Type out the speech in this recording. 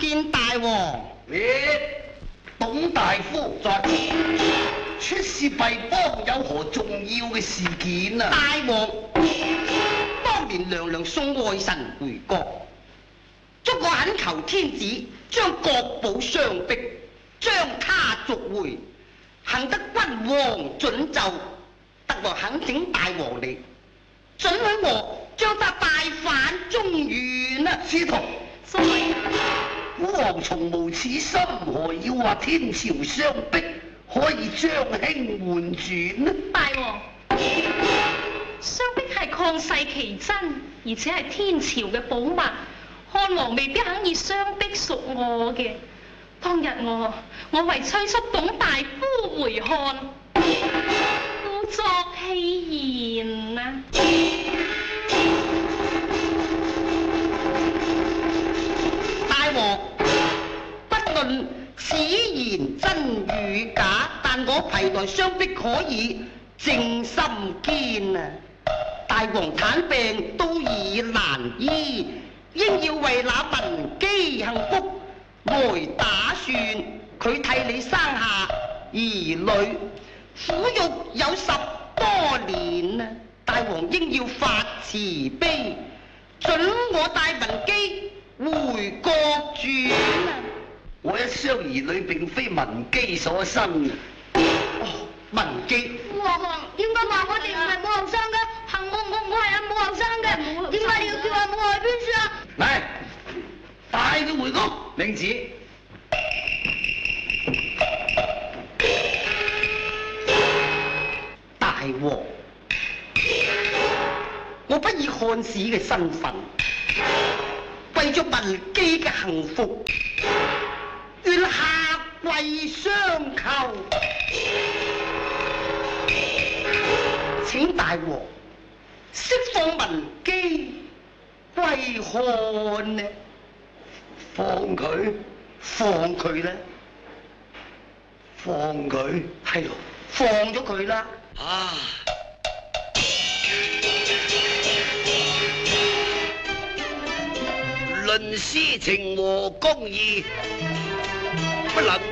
見大王。 董大夫在，出事弊邦有何重要嘅事件啊？ 大王，當年娘娘送愛臣回國，祝我懇求天子將國寶雙璧將他續回，幸得君王准奏，特來懇請大王嚟准許我將他帶返中原啊！ 司徒， 在古王從無此心，何要話天朝雙璧可以將興換轉呢？ 大王，雙璧係曠世奇珍，而且係天朝嘅寶物，漢王未必肯以雙璧贖我嘅。當日我為催促董大夫回漢，故作戲言啊！ 大王，不論此言真與假，但我攜來雙璧可以正心堅啊！大王坦病都已難醫，應要為那文姬幸福來打算，佢替你生下兒女，撫育有10多年啊！大王應要發慈悲，准我帶文姬回國轉啊！ 我一雙兒女並非文姬所生。 哦，文姬， 皇后點解話我哋唔係母后生嘅？係我係阿母后生嘅，點解你要叫阿母后去邊處啊？ 嚟，帶佢回宮。領旨。 大王，我不以漢使嘅身份，為咗文姬嘅幸福，願下跪相求，請大王釋放文姬歸漢呢？ 放佢， 放佢啦， 放佢。 係咯，放咗佢啦。 啊！論私情和公義，不能